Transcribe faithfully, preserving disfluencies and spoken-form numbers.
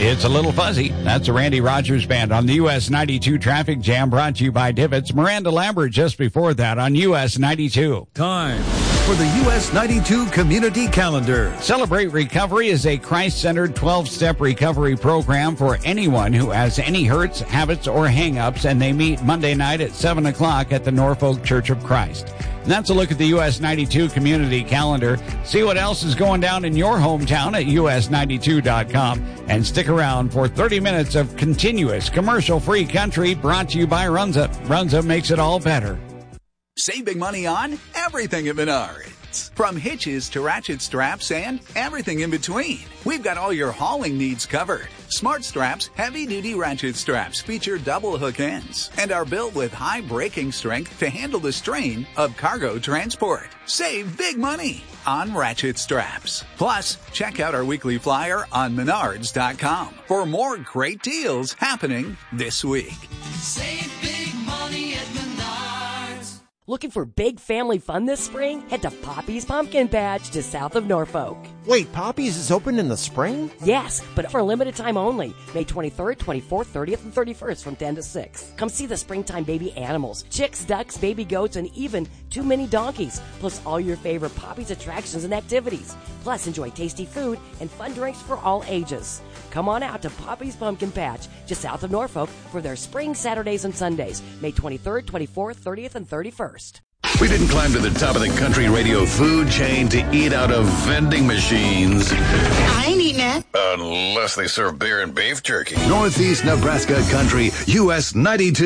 It's a little fuzzy. That's a Randy Rogers Band on the U S ninety-two Traffic Jam, brought to you by Divots. Miranda Lambert just before that on U S ninety-two. Time for the U S ninety-two Community Calendar. Celebrate Recovery is a Christ-centered twelve-step recovery program for anyone who has any hurts, habits, or hang-ups, and they meet Monday night at seven o'clock at the Norfolk Church of Christ. And that's a look at the U S ninety-two Community Calendar. See what else is going down in your hometown at U S ninety-two dot com. And stick around for thirty minutes of continuous commercial-free country brought to you by Runza. Runza makes it all better. Save big money on everything at Menards. From hitches to ratchet straps and everything in between. We've got all your hauling needs covered. Smart Straps heavy-duty ratchet straps feature double hook ends and are built with high braking strength to handle the strain of cargo transport. Save big money on ratchet straps. Plus, check out our weekly flyer on menards dot com for more great deals happening this week. Save big money at Menards. Looking for big family fun this spring? Head to Poppy's Pumpkin Patch just south of Norfolk. Wait, Poppy's is open in the spring? Yes, but for a limited time only. May twenty-third, twenty-fourth, thirtieth, and thirty-first from ten to six. Come see the springtime baby animals, chicks, ducks, baby goats, and even two mini donkeys, plus all your favorite Poppy's attractions and activities. Plus, enjoy tasty food and fun drinks for all ages. Come on out to Poppy's Pumpkin Patch just south of Norfolk for their spring Saturdays and Sundays, May twenty-third, twenty-fourth, thirtieth, and thirty-first. We didn't climb to the top of the country radio food chain to eat out of vending machines. I ain't eating it. Unless they serve beer and beef jerky. Northeast Nebraska Country, U S ninety-two.